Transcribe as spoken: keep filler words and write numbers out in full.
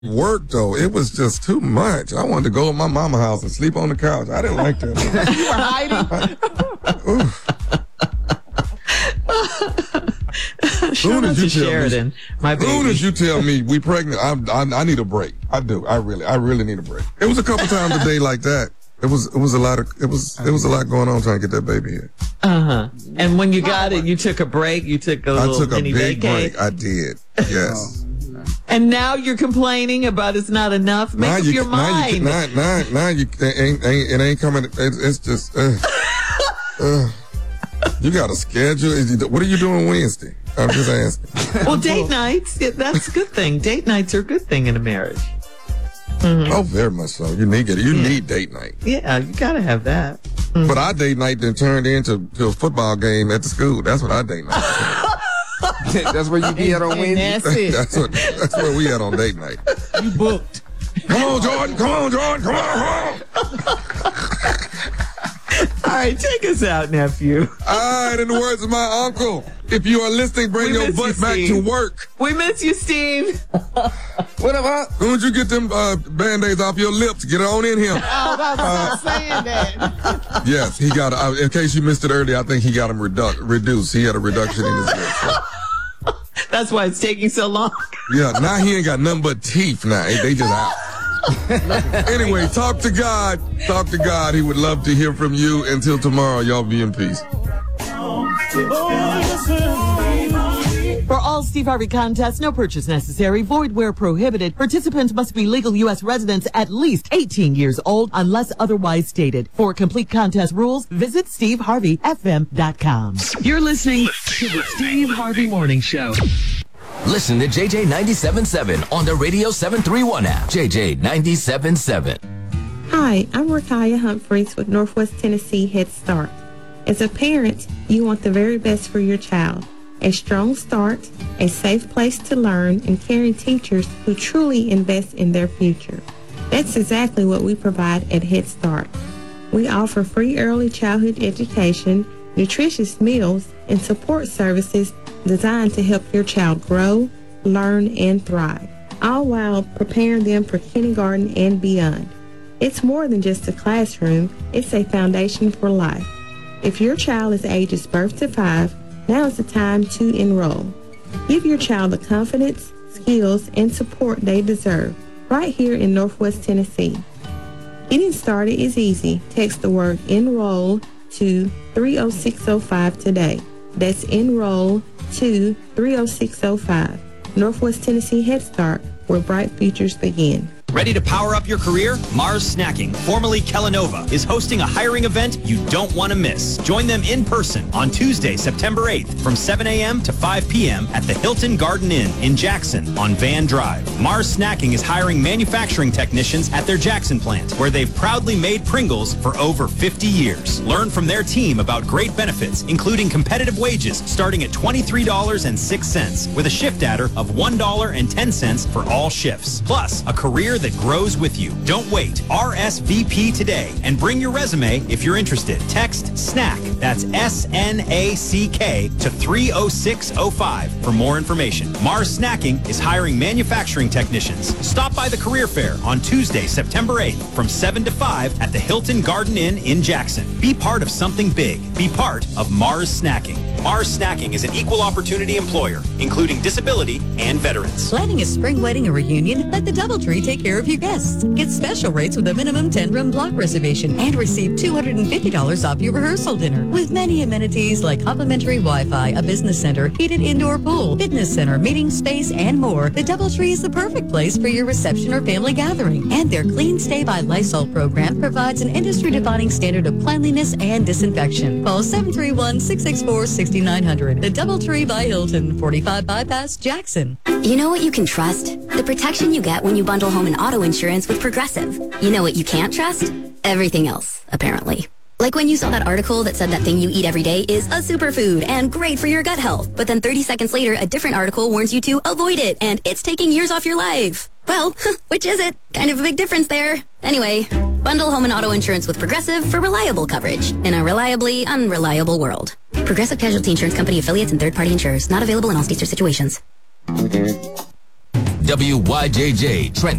Work, though, it was just too much. I wanted to go to my mama's house and sleep on the couch. I didn't like that. You were hiding? Soon as you tell Sheridan, me, my baby. soon as you tell me we pregnant, I, I I need a break. I do. I really, I really need a break. It was a couple times a day like that. It was, it was a lot of, it was, it was a lot going on trying to get that baby here. Uh huh. And when you got it, you took a break. You took a little I took a mini big vacay. break. I did. Yes. And now you're complaining about it's not enough. Make now up you, your now mind. You, now, now, now you ain't, ain't, it ain't coming. It's, it's just. Uh, uh, you got a schedule. Is you, what are you doing Wednesday? I'm just asking. Well, date nights. Yeah, that's a good thing. Date nights are a good thing in a marriage. Mm-hmm. Oh, very much so. You need it. You yeah. need date night. Yeah, you gotta have that. Mm-hmm. But our date night then turned into to a football game at the school. That's what our date night. That's where you be at on Wednesday. That's, that's what. That's where we at on date night. You booked. Come on, Jordan. Come on, Jordan. Come on. Come on. All right, take us out, nephew. All right, in the words of my uncle, if you are listening, bring we your butt you, back Steve. to work. We miss you, Steve. What about? Soon as you get them uh, Band-Aids off your lips, get on in here. Oh, I was uh, saying that. Yes, he got, uh, in case you missed it earlier, I think he got them redu- reduced. He had a reduction in his lips. So. That's why it's taking so long. Yeah, now he ain't got nothing but teeth now. They just out. Anyway, talk to God. Talk to God. He would love to hear from you. Until tomorrow, y'all be in peace. For all Steve Harvey contests, no purchase necessary, void where prohibited. Participants must be legal U S residents at least eighteen years old unless otherwise stated. For complete contest rules, visit steve harvey f m dot com. You're listening to the Steve Harvey Morning Show. Listen to J J ninety-seven point seven on the Radio seven thirty-one app. J J ninety-seven point seven. Hi, I'm Rakaya Humphreys with Northwest Tennessee Head Start. As a parent, you want the very best for your child. A strong start, a safe place to learn, and caring teachers who truly invest in their future. That's exactly what we provide at Head Start. We offer free early childhood education, nutritious meals, and support services designed to help your child grow, learn, and thrive, all while preparing them for kindergarten and beyond. It's more than just a classroom, it's a foundation for life. If your child is ages birth to five, now is the time to enroll. Give your child the confidence, skills, and support they deserve right here in Northwest Tennessee. Getting started is easy. Text the word enroll to three oh six oh five today. That's enroll to three oh six oh five. Northwest Tennessee Head Start, where bright futures begin. Ready to power up your career? Mars Snacking, formerly Kellanova, is hosting a hiring event you don't want to miss. Join them in person on Tuesday, September eighth from seven a.m. to five p.m. at the Hilton Garden Inn in Jackson on Van Drive. Mars Snacking is hiring manufacturing technicians at their Jackson plant, where they've proudly made Pringles for over fifty years. Learn from their team about great benefits, including competitive wages starting at twenty-three dollars and six cents, with a shift adder of one dollar and ten cents for all shifts. Plus, a career that grows with you. Don't wait. R S V P today and bring your resume if you're interested. Text SNACK, that's S N A C K, to three oh six oh five for more information. Mars Snacking is hiring manufacturing technicians. Stop by the career fair on Tuesday, September eighth from seven to five at the Hilton Garden Inn in Jackson. Be part of something big. Be part of Mars Snacking. Mars Snacking is an equal opportunity employer, including disability and veterans. Planning a spring wedding or reunion? Let the DoubleTree take care of your guests. Get special rates with a minimum ten-room block reservation and receive two hundred fifty dollars off your rehearsal dinner. With many amenities like complimentary Wi-Fi, a business center, heated indoor pool, fitness center, meeting space, and more, the DoubleTree is the perfect place for your reception or family gathering. And their Clean Stay by Lysol program provides an industry-defining standard of cleanliness and disinfection. Call seven three one, six six four, six nine zero zero. The DoubleTree by Hilton, forty-five Bypass, Jackson. You know what you can trust? The protection you get when you bundle home and auto insurance with Progressive. You know what you can't trust? Everything else, apparently. Like when you saw that article that said that thing you eat every day is a superfood and great for your gut health, but then thirty seconds later, a different article warns you to avoid it, and it's taking years off your life. Well, which is it? Kind of a big difference there. Anyway, bundle home and auto insurance with Progressive for reliable coverage in a reliably unreliable world. Progressive Casualty Insurance Company affiliates and third-party insurers. Not available in all states or situations. W Y J J Trent